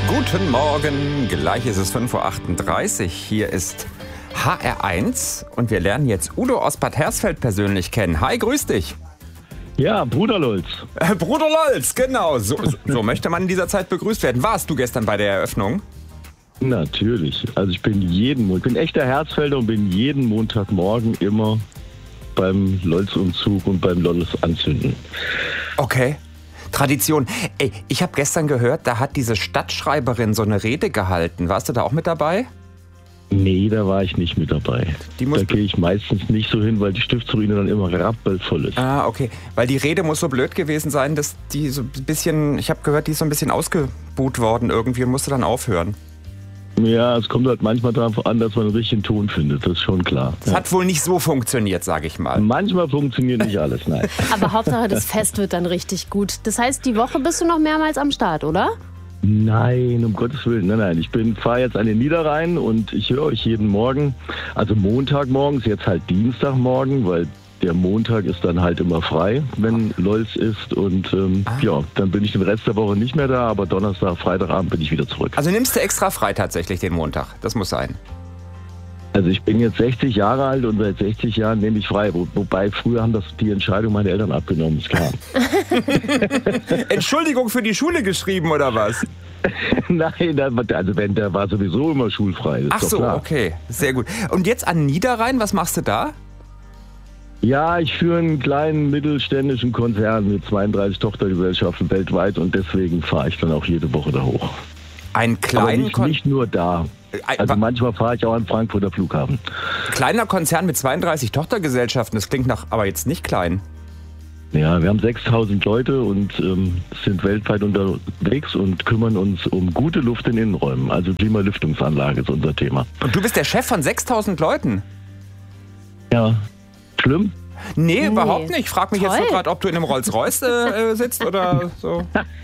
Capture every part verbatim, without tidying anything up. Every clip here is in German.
Guten Morgen, gleich ist es fünf Uhr achtunddreißig. Hier ist H R eins und wir lernen jetzt Udo aus Bad Hersfeld persönlich kennen. Hi, grüß dich. Ja, Bruder Lolz. Äh, Bruder Lolz, genau. So, so, so möchte man in dieser Zeit begrüßt werden. Warst du gestern bei der Eröffnung? Natürlich. Also ich bin jeden Montag, ich bin echter Hersfelder und bin jeden Montagmorgen immer beim Lolz-Umzug und beim Lolz anzünden. Okay. Tradition. Ey, ich habe gestern gehört, da hat diese Stadtschreiberin so eine Rede gehalten. Warst du da auch mit dabei? Nee, da war ich nicht mit dabei. Die muss da gehe ich meistens nicht so hin, weil die Stiftsruine dann immer rappelvoll ist. Ah, okay. Weil die Rede muss so blöd gewesen sein, dass die so ein bisschen, ich habe gehört, die ist so ein bisschen ausgebuht worden irgendwie und musste dann aufhören. Ja, es kommt halt manchmal darauf an, dass man einen richtigen Ton findet, das ist schon klar. Es ja. hat wohl nicht so funktioniert, sage ich mal. Manchmal funktioniert nicht alles, nein. Aber Hauptsache, das Fest wird dann richtig gut. Das heißt, die Woche bist du noch mehrmals am Start, oder? Nein, um Gottes Willen, nein, nein. Ich bin fahre jetzt an den Niederrhein und ich höre euch jeden Morgen, also Montagmorgens, jetzt halt Dienstagmorgen, weil der Montag ist dann halt immer frei, wenn Lolz ist und ähm, ah. ja, dann bin ich den Rest der Woche nicht mehr da, aber Donnerstag, Freitagabend bin ich wieder zurück. Also nimmst du extra frei tatsächlich den Montag, das muss sein. Also ich bin jetzt sechzig Jahre alt und seit sechzig Jahren nehme ich frei, Wo, wobei früher haben das die Entscheidung meine Eltern abgenommen, ist klar. Entschuldigung für die Schule geschrieben oder was? Nein, also wenn, der war sowieso immer schulfrei. Ach so, klar. Okay, sehr gut. Und jetzt an Niederrhein, was machst du da? Ja, ich führe einen kleinen mittelständischen Konzern mit zweiunddreißig Tochtergesellschaften weltweit und deswegen fahre ich dann auch jede Woche da hoch. Ein kleiner Aber nicht, nicht nur da. Also manchmal fahre ich auch an Frankfurter Flughafen. Kleiner Konzern mit zweiunddreißig Tochtergesellschaften, das klingt nach, aber jetzt nicht klein. Ja, wir haben sechstausend Leute und ähm, sind weltweit unterwegs und kümmern uns um gute Luft in Innenräumen. Also Klimalüftungsanlage ist unser Thema. Und du bist der Chef von sechstausend Leuten? Ja. Schlimm? Nee, nee, überhaupt nicht. Ich frage mich Toll. jetzt nur gerade, ob du in einem Rolls-Royce äh, sitzt oder so.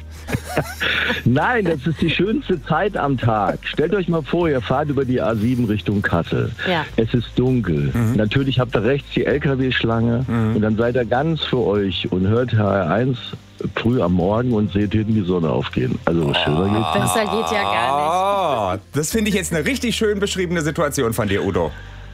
Nein, das ist die schönste Zeit am Tag. Stellt euch mal vor, ihr fahrt über die A sieben Richtung Kassel. Ja. Es ist dunkel. Mhm. Natürlich habt ihr rechts die L K W-Schlange mhm. und dann seid ihr ganz für euch und hört H R eins früh am Morgen und seht hinten die Sonne aufgehen. Also was schöner geht's nicht. Besser geht ja gar nicht. Das finde ich jetzt eine richtig schön beschriebene Situation von dir, Udo.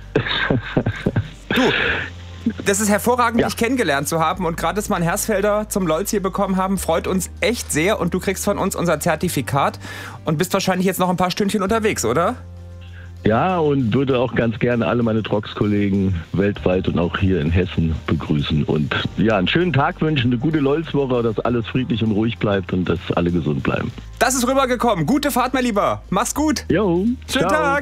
Du, das ist hervorragend, ja. dich kennengelernt zu haben und gerade, dass wir einen Hersfelder zum Lolz hier bekommen haben, freut uns echt sehr und du kriegst von uns unser Zertifikat und bist wahrscheinlich jetzt noch ein paar Stündchen unterwegs, oder? Ja, und würde auch ganz gerne alle meine Trox-Kollegen weltweit und auch hier in Hessen begrüßen und ja, einen schönen Tag wünschen, eine gute Lolz-Woche, dass alles friedlich und ruhig bleibt und dass alle gesund bleiben. Das ist rübergekommen. Gute Fahrt, mein Lieber. Mach's gut. Jo. Schönen ciao. Tag.